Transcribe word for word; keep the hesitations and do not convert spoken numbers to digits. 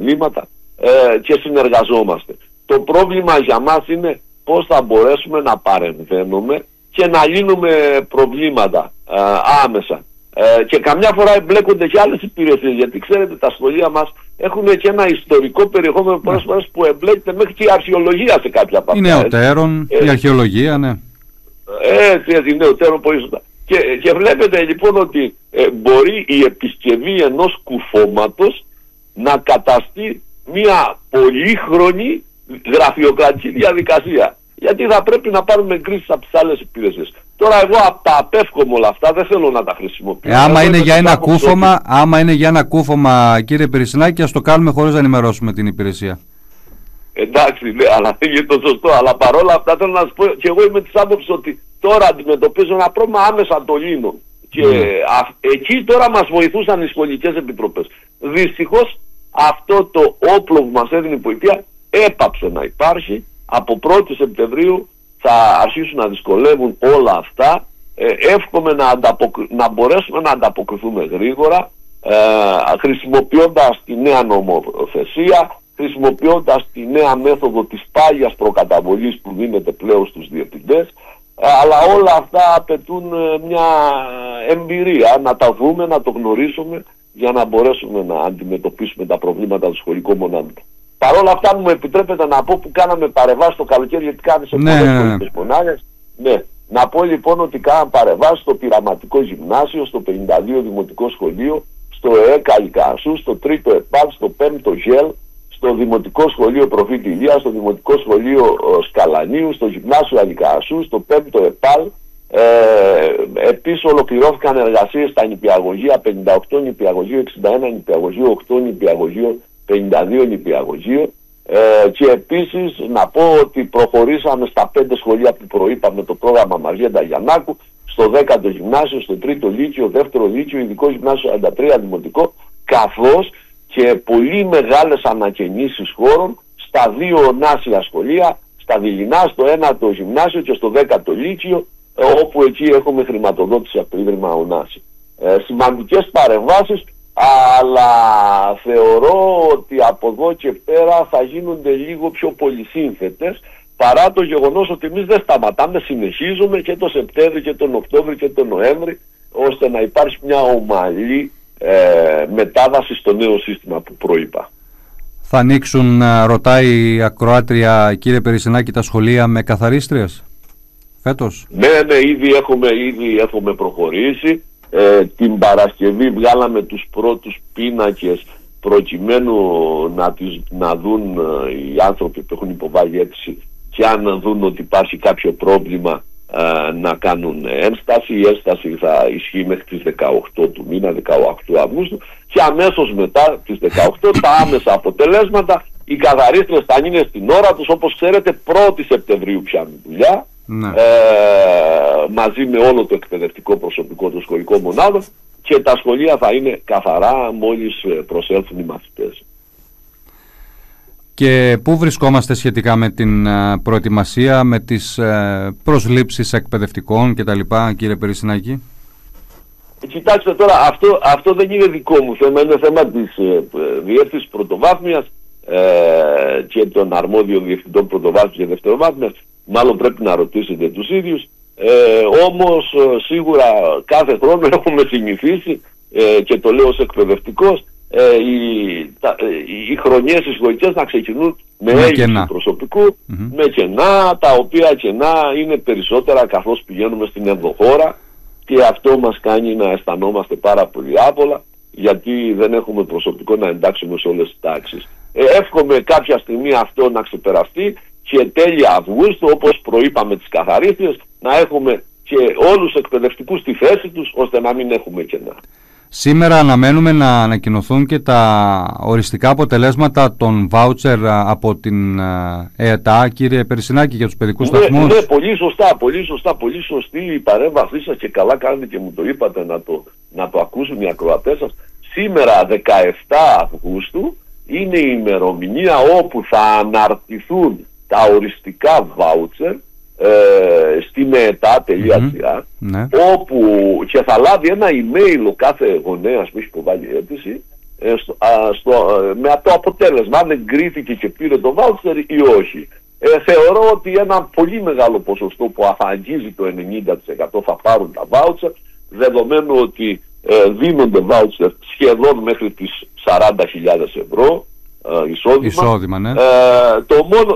προβλήματα ε, και συνεργαζόμαστε. Το πρόβλημα για μας είναι πώς θα μπορέσουμε να παρεμβαίνουμε και να λύνουμε προβλήματα ε, άμεσα. Ε, και καμιά φορά εμπλέκονται και άλλες υπηρεσίες, γιατί ξέρετε τα σχολεία μας έχουν και ένα ιστορικό περιεχόμενο πολλές ναι. φορές που εμπλέκεται μέχρι και η αρχαιολογία σε κάποια parte. Η νεωτέρων, ε, η αρχαιολογία, ναι. Έτσι, έτσι, η νεωτέρων πολύ σωστά. Και, και βλέπετε λοιπόν ότι ε, μπορεί η επισκευή ενός κουφώματος να καταστεί μια πολύχρονη γραφειοκρατική διαδικασία. Γιατί θα πρέπει να πάρουμε κρίσεις από τις άλλες υπηρεσίες. Τώρα εγώ τα απέφχομαι όλα αυτά, δεν θέλω να τα χρησιμοποιήσω. Ε, άμα, είναι για ένα κούφωμα, άμα είναι για ένα κούφωμα, κύριε Περισσινάκη, ας το κάνουμε χωρίς να ενημερώσουμε την υπηρεσία. Εντάξει, ναι, αλλά είναι το σωστό. Αλλά παρόλα αυτά θέλω να σας πω, και εγώ είμαι της άποψης ότι τώρα αντιμετωπίζω ένα πρόβλημα, άμεσα το λύνω. Και mm. α, εκεί τώρα μας βοηθούσαν οι σχολικές επιτροπές. Δυστυχώς αυτό το όπλο που μας έδινε η πολιτεία έπαψε να υπάρχει. Από πρώτη Σεπτεμβρίου θα αρχίσουν να δυσκολεύουν όλα αυτά. Ε, εύχομαι να, ανταποκ... να μπορέσουμε να ανταποκριθούμε γρήγορα, ε, χρησιμοποιώντας τη νέα νομοθεσία, χρησιμοποιώντας τη νέα μέθοδο της πάγιας προκαταβολής που δίνεται πλέον στους διευθυντές, ε, αλλά όλα αυτά απαιτούν μια εμπειρία, να τα δούμε, να το γνωρίσουμε για να μπορέσουμε να αντιμετωπίσουμε τα προβλήματα του σχολικού μονάδου. Παρ' όλα αυτά μου επιτρέπετε να πω που κάναμε παρεμβάσεις το καλοκαίρι, γιατί κάνεις σε πολλές σχολικές μονάδες. Ναι. Να πω λοιπόν ότι κάναμε παρεμβάσεις στο πειραματικό γυμνάσιο, στο πενήντα δύο δημοτικό σχολείο, στο ΕΕΚΑ Λυκασού, στο τρίτο ΕΠΑΛ, στο πέμπτο ΓΕΛ, στο δημοτικό σχολείο Προφήτη Ηλίας, στο δημοτικό σχολείο Σκαλανίου, στο γυμνάσιο Αλικασού, στο πέμπτο ΕΠΑΛ. Ε, επίσης ολοκληρώθηκαν εργασίες στα νηπιαγωγεία πενήντα οκτώ νηπιαγωγείο, εξήντα ένα νηπιαγωγείο, οκτώ νηπιαγωγείο, πενήντα δύο νηπιαγωγείο. Ε, και επίσης να πω ότι προχωρήσαμε στα πέντε σχολεία που προείπαμε το πρόγραμμα Μαριέντα Γιαννάκου, στο δέκατο γυμνάσιο, στο τρίτο λύκειο, δεύτερο λύκειο, ειδικό γυμνάσιο σαράντα τρία δημοτικό, καθώς και πολύ μεγάλες ανακαινήσεις χώρων στα δύο ονάσια σχολεία, στα Δειλινά, στο ένατο γυμνάσιο και στο δέκατο λύκειο, όπου εκεί έχουμε χρηματοδότηση από το Ίδρυμα Ονάση. Ε, σημαντικές παρεμβάσεις, αλλά θεωρώ ότι από εδώ και πέρα θα γίνονται λίγο πιο πολυσύνθετες, παρά το γεγονός ότι εμείς δεν σταματάμε, συνεχίζουμε και το Σεπτέμβρη και τον Οκτώβρη και τον Νοέμβρη, ώστε να υπάρχει μια ομαλή ε, μετάβαση στο νέο σύστημα που προείπα. Θα ανοίξουν, ρωτάει η ακροάτρια, κύριε Περισσινάκη, τα σχολεία με καθαρίστριες φέτος? Ναι, ναι, ήδη έχουμε, ήδη έχουμε προχωρήσει. Ε, την Παρασκευή βγάλαμε τους πρώτους πίνακες προκειμένου να, τις, να δουν ε, οι άνθρωποι που έχουν υποβάλει αίτηση και αν δουν ότι υπάρχει κάποιο πρόβλημα ε, να κάνουν ένσταση. Η ένσταση θα ισχύει μέχρι τις δεκαοκτώ του μήνα, δεκαοκτώ Αυγούστου, και αμέσως μετά τις δεκαοκτώ τα άμεσα αποτελέσματα. Οι καθαρίστρες θα είναι στην ώρα τους, όπως ξέρετε πρώτη Σεπτεμβρίου πιάνουν δουλειά. Ναι. Ε, μαζί με όλο το εκπαιδευτικό προσωπικό των σχολικών μονάδων, και τα σχολεία θα είναι καθαρά μόλις προσέλθουν οι μαθητές. Και πού βρισκόμαστε σχετικά με την uh, προετοιμασία, με τις uh, προσλήψεις εκπαιδευτικών κτλ., κύριε Περισσινάκη? Κοιτάξτε τώρα, αυτό, αυτό δεν είναι δικό μου θέμα, είναι θέμα της ε, διεύθυνσης πρωτοβάθμιας ε, και των αρμόδιων διευθυντών πρωτοβάθμιας και δευτεροβάθμιας. Μάλλον πρέπει να ρωτήσετε τους ίδιους. Ε, όμως σίγουρα κάθε χρόνο έχουμε συνηθίσει, ε, και το λέω ως εκπαιδευτικός, ε, οι, τα, οι χρονιές οι σχολικές να ξεκινούν με έλλειψη προσωπικού, mm-hmm. με κενά, τα οποία κενά είναι περισσότερα καθώς πηγαίνουμε στην ενδοχώρα, και αυτό μας κάνει να αισθανόμαστε πάρα πολύ άβολα, γιατί δεν έχουμε προσωπικό να εντάξουμε σε όλες τις τάξεις. Ε, εύχομαι κάποια στιγμή αυτό να ξεπεραστεί και τέλη Αυγούστου, όπως προείπαμε τις καθαρίστριες, να έχουμε και όλους τους εκπαιδευτικούς στη θέση τους, ώστε να μην έχουμε κενά. Σήμερα αναμένουμε να ανακοινωθούν και τα οριστικά αποτελέσματα των βάουτσερ από την ΕΕΤΑ, κύριε Περισσινάκη, για τους παιδικούς ναι, σταθμούς. Ναι, πολύ σωστά, πολύ σωστά, πολύ σωστή η παρέμβασή σας, και καλά κάνετε και μου το είπατε να το, να το ακούσουν οι ακροατές σας. Σήμερα δεκαεφτά Αυγούστου είναι η ημερομηνία όπου θα αναρτηθούν τα οριστικά βάουτσερ ε, στην εετα τελεία gr, mm-hmm. ναι. όπου και θα λάβει ένα email ο κάθε γονέας που έχει υποβάλει αίτηση, ε, στο, α, στο, ε, με το αποτέλεσμα αν εγκρίθηκε και πήρε το βάουτσερ ή όχι. Ε, θεωρώ ότι ένα πολύ μεγάλο ποσοστό που θα αγγίζει το ενενήντα τοις εκατό θα πάρουν τα βάουτσερ, δεδομένου ότι ε, δίνονται βάουτσερ σχεδόν μέχρι τις σαράντα χιλιάδες ευρώ ε, εισόδημα. Εισόδημα, ναι. ε, το, μόνο,